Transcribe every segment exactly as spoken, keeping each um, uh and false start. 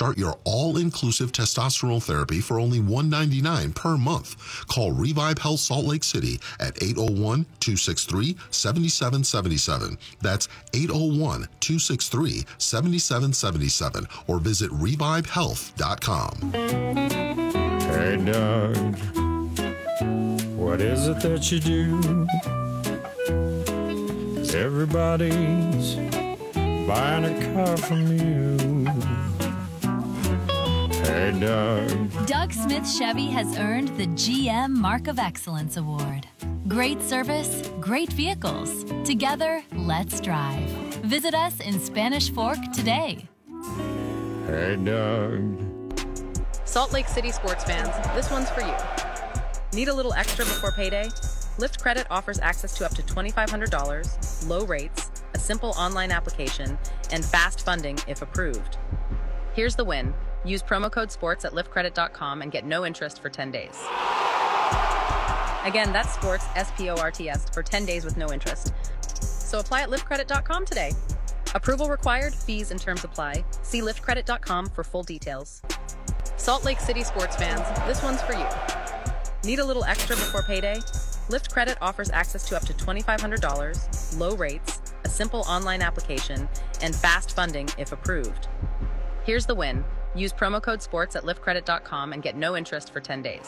Start your all-inclusive testosterone therapy for only one hundred ninety-nine dollars per month. Call Revive Health Salt Lake City at eight oh one, two six three, seven seven seven seven. That's eight oh one, two six three, seven seven seven seven or visit revive health dot com. Hey, Doug, what is it that you do? 'Cause everybody's buying a car from you. Hey, Doug. Doug Smith Chevy has earned the G M Mark of Excellence Award. Great service, great vehicles. Together, let's drive. Visit us in Spanish Fork today. Hey, Doug. Salt Lake City sports fans, this one's for you. Need a little extra before payday? Lyft Credit offers access to up to twenty-five hundred dollars, low rates, a simple online application, and fast funding if approved. Here's the win. Use promo code SPORTS at lyft credit dot com and get no interest for ten days. Again, that's SPORTS, S P O R T S, for ten days with no interest. So apply at lyft credit dot com today. Approval required, fees and terms apply. See lyft credit dot com for full details. Salt Lake City sports fans, this one's for you. Need a little extra before payday? Lyft Credit offers access to up to twenty-five hundred dollars, low rates, a simple online application, and fast funding if approved. Here's the win. Use promo code SPORTS at lyft credit dot com and get no interest for ten days.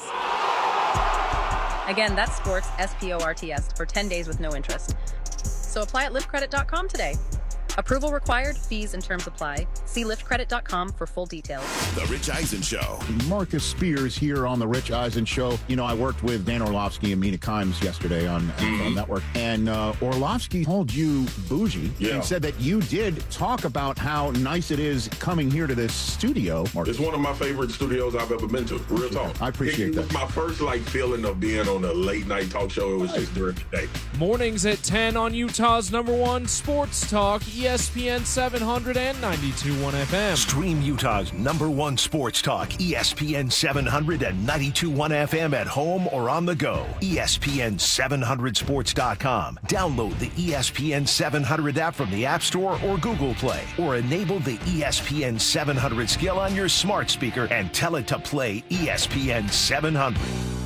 Again, that's SPORTS, S P O R T S, for ten days with no interest. So apply at lyft credit dot com today. Approval required, fees and terms apply. See lyft credit dot com for full details. The Rich Eisen Show. Marcus Spears here on The Rich Eisen Show. You know, I worked with Dan Orlovsky and Mina Kimes yesterday on N F L Mhm. Network, and uh, Orlovsky told you bougie Yeah. and said that you did talk about how nice it is coming here to this studio. Marcus. It's one of my favorite studios I've ever been to. Real talk. I appreciate it, it that. was my first like feeling of being on a late night talk show. It was just during the day. Mornings at ten on Utah's number one sports talk, E S P N seven hundred and ninety-two point one F M. Stream Utah's number one sports talk, E S P N seven hundred and ninety-two point one F M at home or on the go. E S P N seven hundred sports dot com. Download the E S P N seven hundred app from the App Store or Google Play, or enable the E S P N seven hundred skill on your smart speaker and tell it to play E S P N seven hundred.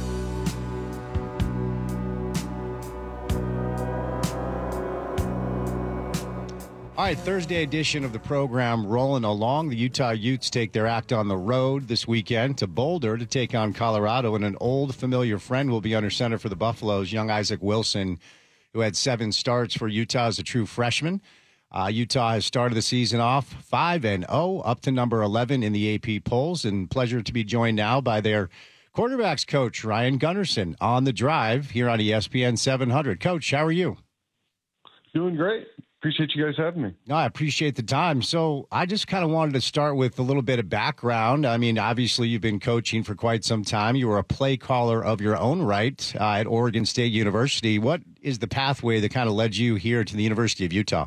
All right, Thursday edition of the program rolling along. The Utah Utes take their act on the road this weekend to Boulder to take on Colorado, and an old familiar friend will be under center for the Buffaloes, young Isaac Wilson, who had seven starts for Utah as a true freshman. Uh, Utah has started the season off five and oh, up to number eleven in the A P polls, and pleasure to be joined now by their quarterbacks coach, Ryan Gunderson, on the drive here on E S P N seven hundred. Coach, how are you? Doing great. Appreciate you guys having me. No, I appreciate the time. So I just kind of wanted to start with a little bit of background. I mean, obviously, you've been coaching for quite some time. You were a play caller of your own right uh, at Oregon State University. What is the pathway that kind of led you here to the University of Utah?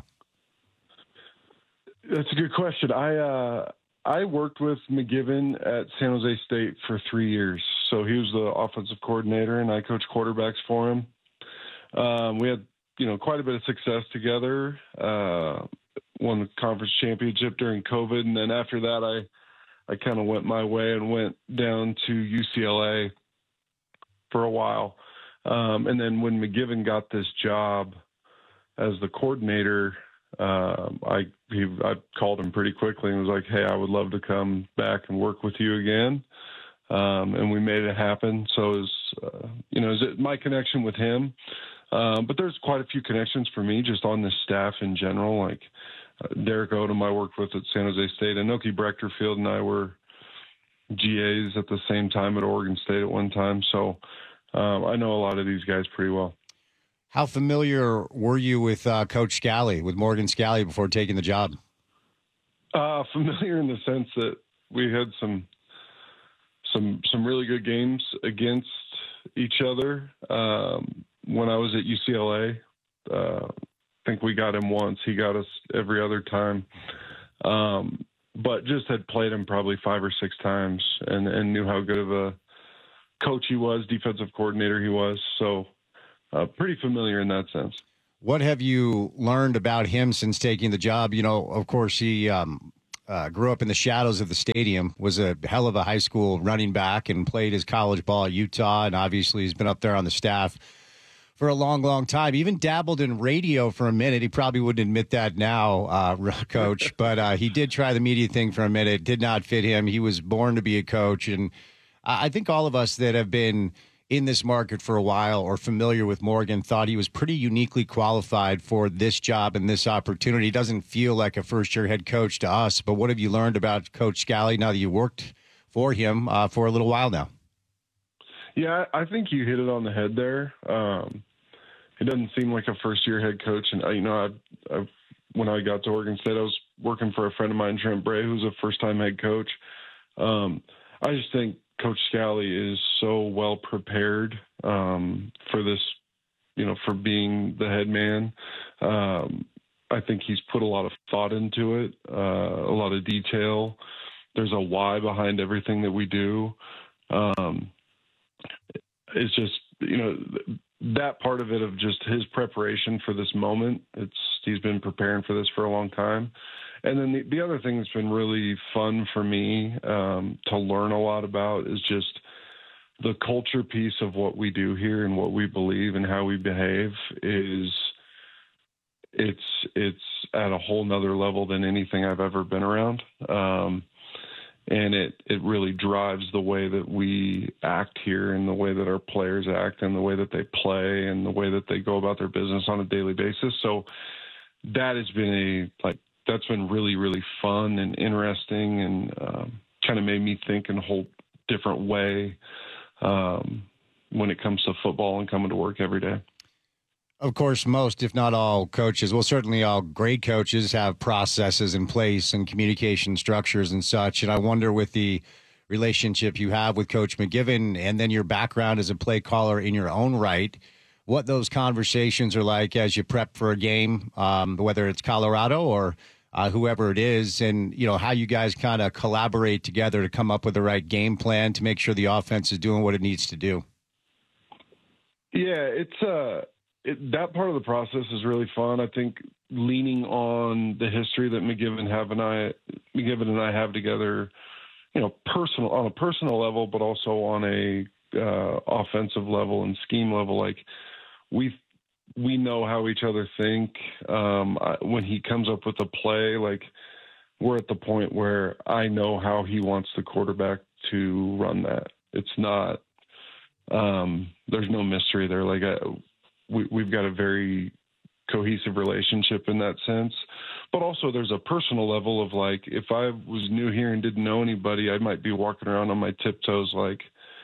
That's a good question. I uh, I worked with McGiven at San Jose State for three years. So he was the offensive coordinator, and I coached quarterbacks for him. Um, we had you know, quite a bit of success together, uh, won the conference championship during COVID. And then after that, I, I kind of went my way and went down to U C L A for a while. Um, and then when McGiven got this job as the coordinator, um, I, he, I called him pretty quickly and was like, hey, I would love to come back and work with you again. Um, and we made it happen. So it was, uh, you know, is it my connection with him? Um, but there's quite a few connections for me just on the staff in general. Like uh, Derek Odom I worked with at San Jose State. Anoki Brechterfield and I were G As at the same time at Oregon State at one time. So um, I know a lot of these guys pretty well. How familiar were you with uh, Coach Scally, with Morgan Scally, before taking the job? Uh, familiar in the sense that we had some some some really good games against each other. Um, when I was at U C L A, uh, I think we got him once. He got us every other time. Um, but just had played him probably five or six times and, and knew how good of a coach he was, defensive coordinator he was. So uh, pretty familiar in that sense. What have you learned about him since taking the job? You know, of course, he um, uh, grew up in the shadows of the stadium, was a hell of a high school running back and played his college ball at Utah, and obviously he's been up there on the staff for a long, long time. Even dabbled in radio for a minute. He probably wouldn't admit that now, uh, Coach, but uh, he did try the media thing for a minute. It did not fit him. He was born to be a coach, and I think all of us that have been in this market for a while or familiar with Morgan thought he was pretty uniquely qualified for this job and this opportunity. He doesn't feel like a first-year head coach to us, but what have you learned about Coach Scalley now that you worked for him uh, for a little while now? Yeah, I think you hit it on the head there. Um, it doesn't seem like a first-year head coach. And, you know, I, I, when I got to Oregon State, I was working for a friend of mine, Trent Bray, who's a first-time head coach. Um, I just think Coach Scalley is so well prepared um, for this, you know, for being the head man. Um, I think he's put a lot of thought into it, uh, a lot of detail. There's a why behind everything that we do. Um, it's just, you know, that part of it of just his preparation for this moment. It's he's been preparing for this for a long time. And then the, the other thing that's been really fun for me um, to learn a lot about is just the culture piece of what we do here and what we believe and how we behave is it's it's at a whole nother level than anything I've ever been around. Um, and it, it really drives the way that we act here and the way that our players act and the way that they play and the way that they go about their business on a daily basis. So that has been a, like, that's been really, really fun and interesting and um, kind of made me think in a whole different way um, when it comes to football and coming to work every day. Of course, most, if not all, coaches, well, certainly all great coaches have processes in place and communication structures and such. And I wonder, with the relationship you have with Coach McGiven and then your background as a play caller in your own right, what those conversations are like as you prep for a game, um, whether it's Colorado or uh, whoever it is, and, you know, how you guys kind of collaborate together to come up with the right game plan to make sure the offense is doing what it needs to do. Yeah, it's uh, it, that part of the process is really fun. I think leaning on the history that McGiven have and I, McGiven and I have together, you know, personal on a personal level, but also on a uh, offensive level and scheme level. Like we we know how each other think. Um, I, when he comes up with a play, like we're at the point where I know how he wants the quarterback to run that. It's not. Um, there's no mystery there. Like I, we, we've got a very cohesive relationship in that sense, but also there's a personal level of like, if I was new here and didn't know anybody, I might be walking around on my tiptoes. Like,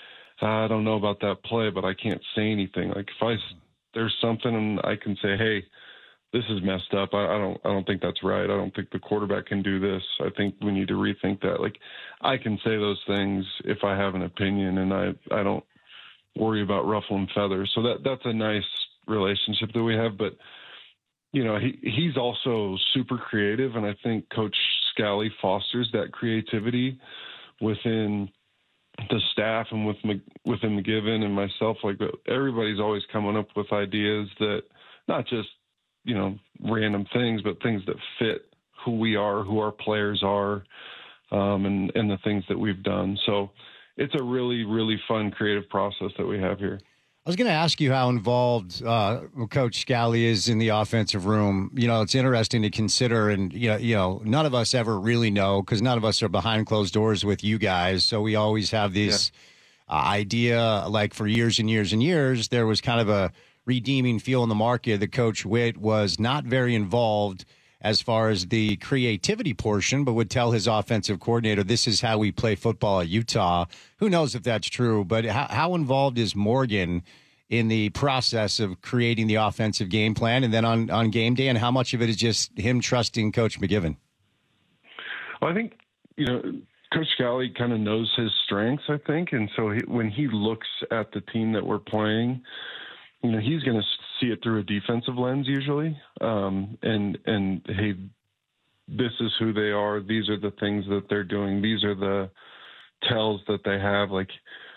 I don't know about that play, but I can't say anything. Like if I, there's something and I can say, hey, this is messed up. I, I don't, I don't think that's right. I don't think the quarterback can do this. I think we need to rethink that. Like I can say those things if I have an opinion, and I, I don't worry about ruffling feathers. So that that's a nice relationship that we have. But you know, he he's also super creative, and I think Coach Scalley fosters that creativity within the staff and with within McGiven and myself. Like everybody's always coming up with ideas that not just, you know, random things, but things that fit who we are, who our players are, um, and and the things that we've done. So it's a really, really fun, creative process that we have here. I was going to ask you how involved uh, Coach Scalley is in the offensive room. You know, it's interesting to consider, and you know, you know, none of us ever really know because none of us are behind closed doors with you guys. So we always have this yeah. uh, idea, like for years and years and years, there was kind of a redeeming feel in the market that Coach Witt was not very involved as far as the creativity portion, but would tell his offensive coordinator, this is how we play football at Utah. Who knows if that's true, but how, how involved is Morgan in the process of creating the offensive game plan and then on, on game day, and how much of it is just him trusting Coach McGiven? Well, I think, you know, Coach Scalley kind of knows his strengths, I think, and so he, when he looks at the team that we're playing, you know, he's going to see it through a defensive lens usually. Um, and, and hey, this is who they are. These are the things that they're doing. These are the tells that they have. Like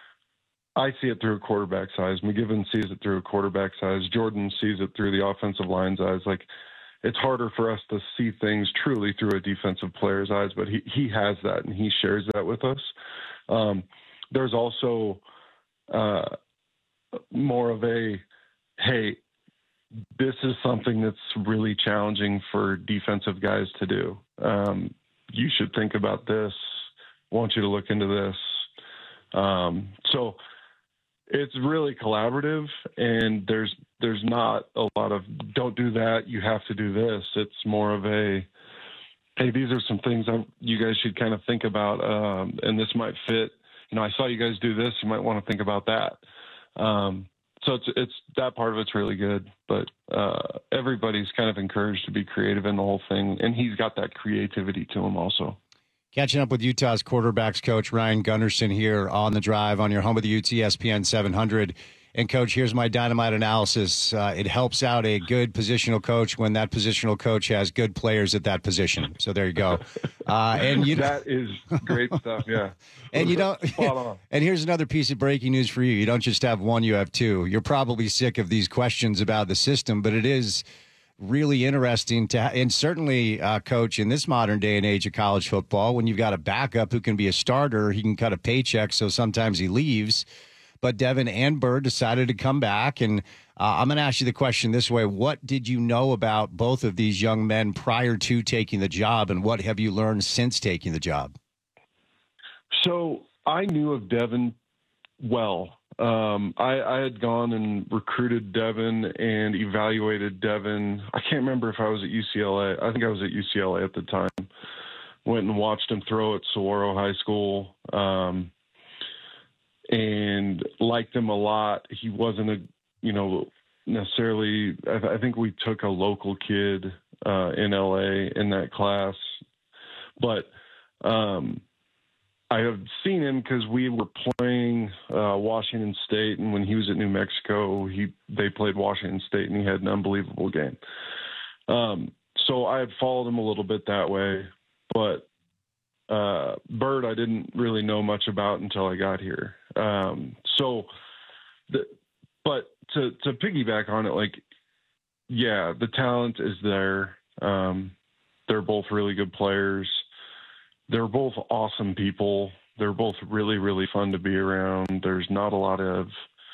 I see it through a quarterback's eyes. McGiven sees it through a quarterback's eyes. Jordan sees it through the offensive line's eyes. Like it's harder for us to see things truly through a defensive player's eyes, but he, he has that and he shares that with us. Um, there's also uh, more of a, hey, this is something that's really challenging for defensive guys to do. Um, you should think about this. I want you to look into this. Um, so it's really collaborative, and there's there's not a lot of don't do that, you have to do this. It's more of a, hey, these are some things I'm, you guys should kind of think about, um, and this might fit. You know, I saw you guys do this. You might want to think about that. Um, so it's it's that part of it's really good, but uh, everybody's kind of encouraged to be creative in the whole thing, and he's got that creativity to him also. Catching up with Utah's quarterbacks coach Ryan Gunderson here on The Drive on your home of the Utes, E S P N seven hundred. And, Coach, here's my dynamite analysis. Uh, it helps out a good positional coach when that positional coach has good players at that position. So there you go. Uh, and you that is great stuff, yeah. And you don't. And here's another piece of breaking news for you. You don't just have one, you have two. You're probably sick of these questions about the system, but it is really interesting to, and certainly, uh, Coach, in this modern day and age of college football, when you've got a backup who can be a starter, he can cut a paycheck, so sometimes he leaves. But Devin and Bird decided to come back, and uh, I'm going to ask you the question this way. What did you know about both of these young men prior to taking the job, and what have you learned since taking the job? So I knew of Devin well. Um, I, I had gone and recruited Devin and evaluated Devin. I can't remember if I was at U C L A. I think I was at U C L A at the time. Went and watched him throw at Saguaro High School. Um, and liked him a lot. He wasn't a, you know, necessarily, I, I think we took a local kid uh, in L A in that class, but um, I have seen him because we were playing uh, Washington State, and when he was at New Mexico, he they played Washington State, and he had an unbelievable game. Um, so I had followed him a little bit that way, but Uh, Bird, I didn't really know much about until I got here. Um, so, the, but to, to piggyback on it, like, yeah, the talent is there. Um, they're both really good players. They're both awesome people. They're both really, really fun to be around. There's not a lot of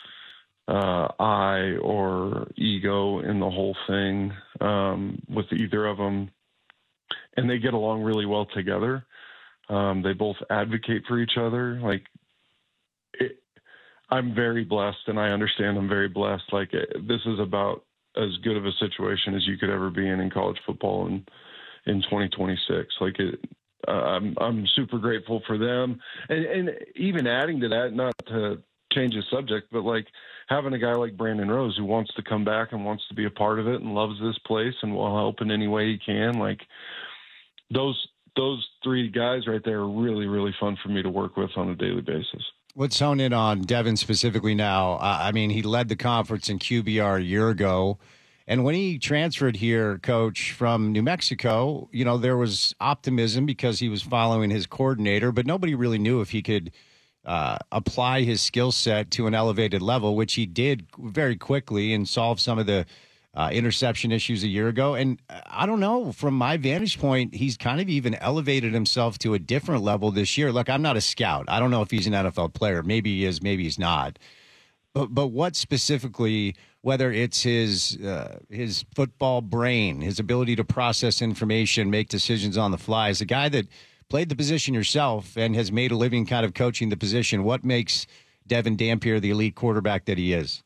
uh, I or ego in the whole thing um, with either of them. And they get along really well together. Um, they both advocate for each other. Like, it, I'm very blessed, and I understand I'm very blessed. Like, it, this is about as good of a situation as you could ever be in in college football in in twenty twenty-six. Like, it, uh, I'm I'm super grateful for them, and and even adding to that, not to change the subject, but like having a guy like Brandon Rose who wants to come back and wants to be a part of it and loves this place and will help in any way he can. Like, those. Those three guys right there are really, really fun for me to work with on a daily basis. Let's hone in on Devin specifically now. Uh, I mean, he led the conference in Q B R a year ago. And when he transferred here, Coach, from New Mexico, you know, there was optimism because he was following his coordinator, but nobody really knew if he could uh, apply his skill set to an elevated level, which he did very quickly and solve some of the Uh, interception issues a year ago. And I don't know, from my vantage point, he's kind of even elevated himself to a different level this year. Look, I'm not a scout. I don't know if he's an N F L player. Maybe he is, maybe he's not. But but what specifically, whether it's his uh, his football brain, his ability to process information, make decisions on the fly, as a guy that played the position yourself and has made a living kind of coaching the position, what makes Devin Dampier the elite quarterback that he is?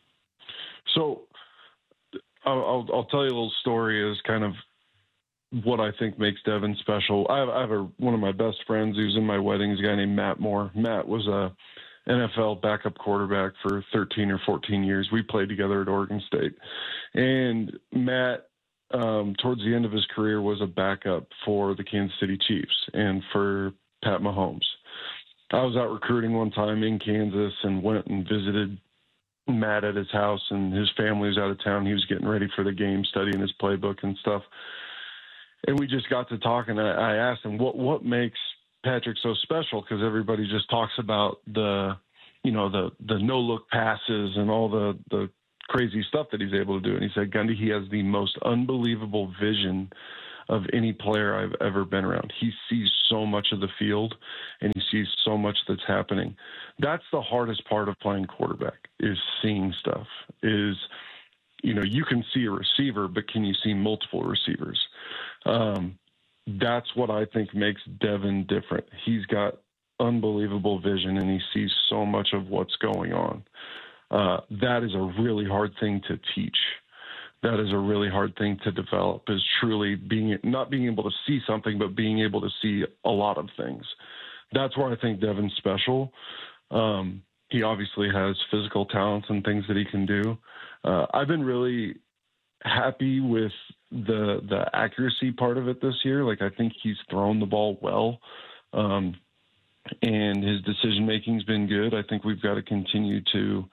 So I'll, I'll tell you a little story as kind of what I think makes Devin special. I have, I have a, one of my best friends who's in my wedding is a guy named Matt Moore. Matt was a N F L backup quarterback for thirteen or fourteen years. We played together at Oregon State. And Matt, um, towards the end of his career, was a backup for the Kansas City Chiefs and for Pat Mahomes. I was out recruiting one time in Kansas and went and visited Matt at his house, and his family was out of town. He was getting ready for the game, studying his playbook and stuff. And we just got to talking. I, I asked him, what, what makes Patrick so special? Because everybody just talks about the, you know, the, the no look passes and all the, the crazy stuff that he's able to do. And he said, Gundy, he has the most unbelievable vision of any player I've ever been around. He sees so much of the field, and he sees so much that's happening. That's the hardest part of playing quarterback, is seeing stuff, is, you know, you can see a receiver, but can you see multiple receivers? Um, that's what I think makes Devin different. He's got unbelievable vision, and he sees so much of what's going on. Uh, that is a really hard thing to teach. That is a really hard thing to develop, is truly being, not being able to see something, but being able to see a lot of things. That's where I think Devin's special. Um, he obviously has physical talents and things that he can do. Uh, I've been really happy with the the accuracy part of it this year. Like, I think he's thrown the ball well, um, and his decision making's been good. I think we've got to continue to,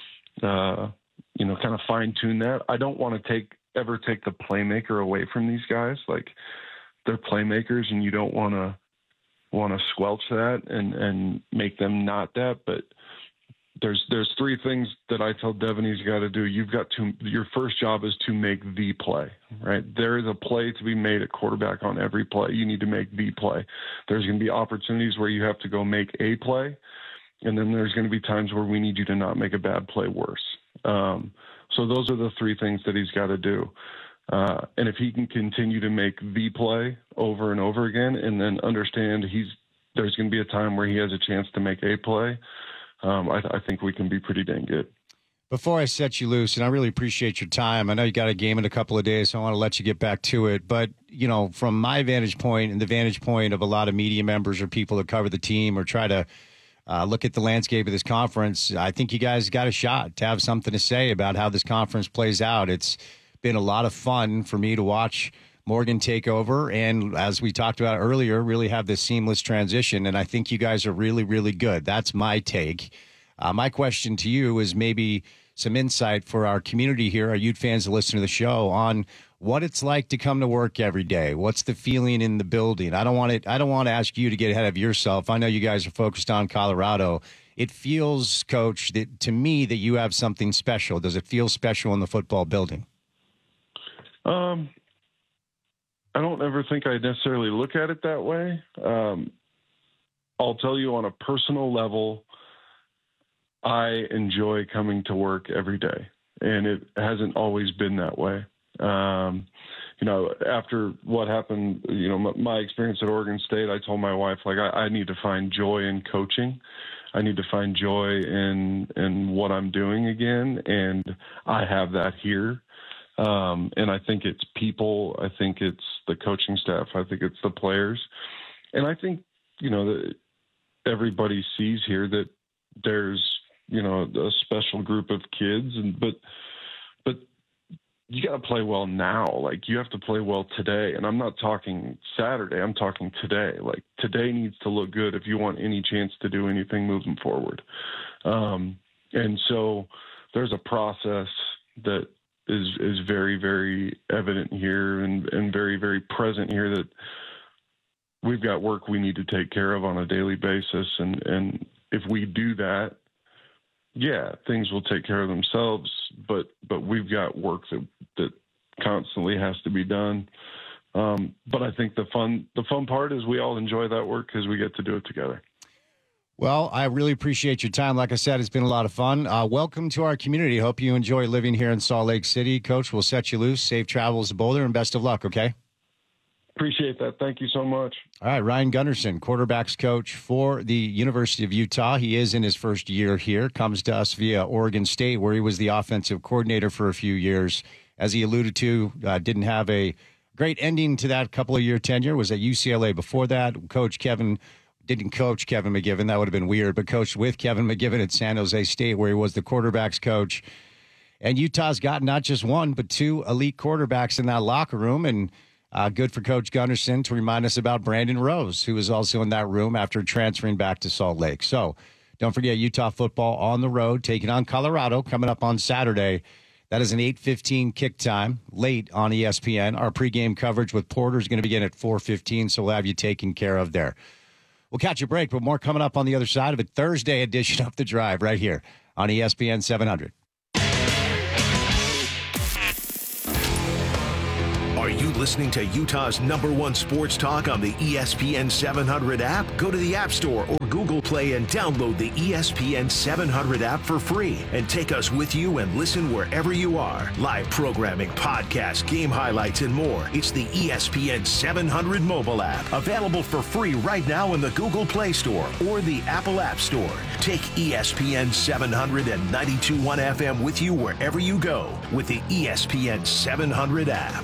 uh, you know, kind of fine tune that. I don't want to take ever take the playmaker away from these guys. Like, they're playmakers, and you don't want to want to squelch that and and make them not that. But There's there's three things that I tell Devin he's got to do. You've got to, your first job is to make the play, right? There is a play to be made at quarterback on every play. You need to make the play. There's going to be opportunities where you have to go make a play, and then there's going to be times where we need you to not make a bad play worse. Um, so those are the three things that he's got to do. Uh, and if he can continue to make the play over and over again, and then understand he's there's going to be a time where he has a chance to make a play, Um, I, th- I think we can be pretty dang good. Before I set you loose, and I really appreciate your time, I know you got a game in a couple of days, so I want to let you get back to it. But, you know, from my vantage point and the vantage point of a lot of media members or people that cover the team or try to uh, look at the landscape of this conference, I think you guys got a shot to have something to say about how this conference plays out. It's been a lot of fun for me to watch Morgan take over, and as we talked about earlier, really have this seamless transition, and I think you guys are really, really good. That's my take. Uh, my question to you is maybe some insight for our community here, our Ute fans that listen to the show, on what it's like to come to work every day. What's the feeling in the building? I don't want it. I don't want to ask you to get ahead of yourself. I know you guys are focused on Colorado. It feels, Coach, that to me that you have something special. Does it feel special in the football building? Um. I don't ever think I necessarily look at it that way. Um, I'll tell you, on a personal level, I enjoy coming to work every day, and it hasn't always been that way. Um, you know, after what happened, you know, my, my experience at Oregon State, I told my wife, like, I, I need to find joy in coaching. I need to find joy in in what I'm doing again, and I have that here. Um, and I think it's people. I think it's the coaching staff. I think it's the players. And I think, you know, that everybody sees here that there's, you know, a special group of kids. And but but you got to play well now. Like, you have to play well today. And I'm not talking Saturday. I'm talking today. Like, today needs to look good if you want any chance to do anything moving forward. Um, and so there's a process that is is very, very evident here and, and very, very present here, that we've got work we need to take care of on a daily basis. And, and if we do that, yeah, things will take care of themselves, but, but we've got work that, that constantly has to be done. Um, but I think the fun, the fun part is we all enjoy that work because we get to do it together. Well, I really appreciate your time. Like I said, it's been a lot of fun. Uh, welcome to our community. Hope you enjoy living here in Salt Lake City. Coach, we'll set you loose. Safe travels to Boulder, and best of luck, okay? Appreciate that. Thank you so much. All right, Ryan Gunderson, quarterbacks coach for the University of Utah. He is in his first year here, comes to us via Oregon State, where he was the offensive coordinator for a few years. As he alluded to, uh, didn't have a great ending to that couple of year tenure, was at U C L A before that. Coach Kevin Didn't coach Kevin McGiven. That would have been weird, but coached with Kevin McGiven at San Jose State, where he was the quarterbacks coach. And Utah's got not just one, but two elite quarterbacks in that locker room. And uh, good for Coach Gunderson to remind us about Brandon Rose, who was also in that room after transferring back to Salt Lake. So don't forget Utah football on the road, taking on Colorado, coming up on Saturday. That is an eight fifteen kick time, late on E S P N. Our pregame coverage with Porter is going to begin at four fifteen, so we'll have you taken care of there. We'll catch a break, but more coming up on the other side of it. Thursday edition of The Drive right here on E S P N seven hundred. Are you listening to Utah's number one sports talk on the E S P N seven hundred app? Go to the App Store or Google Play and download the E S P N seven hundred app for free and take us with you and listen wherever you are. Live programming, podcasts, game highlights, and more. It's the E S P N seven hundred mobile app, available for free right now in the Google Play Store or the Apple App Store. Take E S P N seven hundred and ninety-two point one F M with you wherever you go with the E S P N seven hundred app.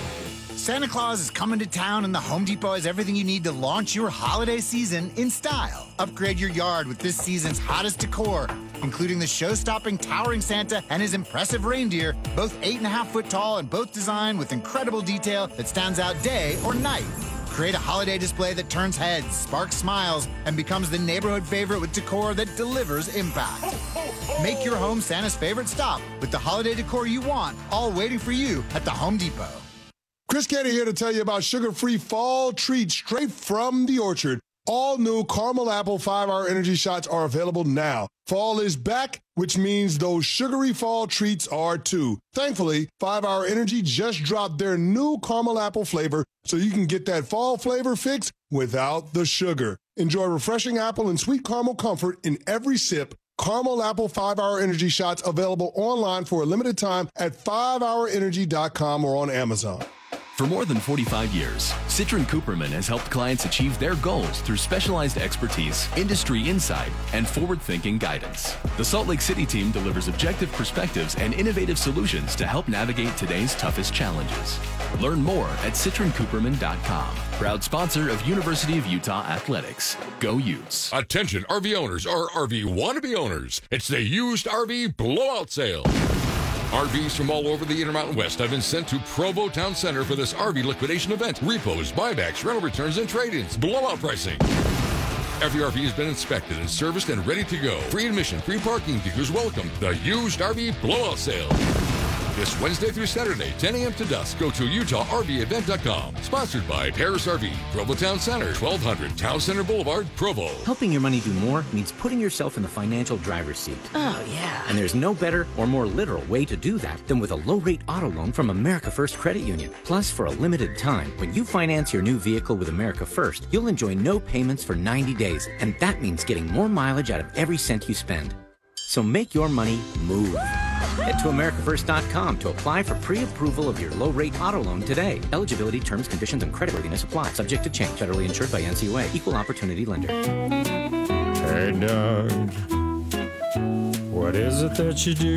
Santa Claus is coming to town, and the Home Depot has everything you need to launch your holiday season in style. Upgrade your yard with this season's hottest decor, including the show-stopping towering Santa and his impressive reindeer, both eight and a half foot tall and both designed with incredible detail that stands out day or night. Create a holiday display that turns heads, sparks smiles, and becomes the neighborhood favorite with decor that delivers impact. Make your home Santa's favorite stop with the holiday decor you want, all waiting for you at the Home Depot. Chris Canty here to tell you about sugar-free fall treats straight from the orchard. All new caramel apple five-hour energy shots are available now. Fall is back, which means those sugary fall treats are too. Thankfully, five-hour Energy just dropped their new caramel apple flavor, so you can get that fall flavor fix without the sugar. Enjoy refreshing apple and sweet caramel comfort in every sip. Caramel Apple five-hour Energy shots available online for a limited time at five hour energy dot com or on Amazon. For more than forty-five years, Citron Cooperman has helped clients achieve their goals through specialized expertise, industry insight, and forward-thinking guidance. The Salt Lake City team delivers objective perspectives and innovative solutions to help navigate today's toughest challenges. Learn more at citron cooperman dot com. Proud sponsor of University of Utah Athletics. Go Utes. Attention R V owners or R V wannabe owners. It's the used R V blowout sale. R Vs from all over the Intermountain West have been sent to Provo Town Center for this R V liquidation event. Repos, buybacks, rental returns, and trade-ins. Blowout pricing. Every R V has been inspected and serviced and ready to go. Free admission, free parking, dealers welcome. The used R V blowout sale. This Wednesday through Saturday, ten a.m. to dusk. Go to utah r v event dot com. Sponsored by Paris R V, Provo Town Center, twelve hundred Town Center Boulevard, Provo. Helping your money do more means putting yourself in the financial driver's seat. Oh, yeah. And there's no better or more literal way to do that than with a low-rate auto loan from America First Credit Union. Plus, for a limited time, when you finance your new vehicle with America First, you'll enjoy no payments for ninety days, and that means getting more mileage out of every cent you spend. So make your money move. Head to america first dot com to apply for pre-approval of your low-rate auto loan today. Eligibility, terms, conditions, and creditworthiness apply. Subject to change. Federally insured by N C U A. Equal opportunity lender. Hey, Doug, what is it that you do?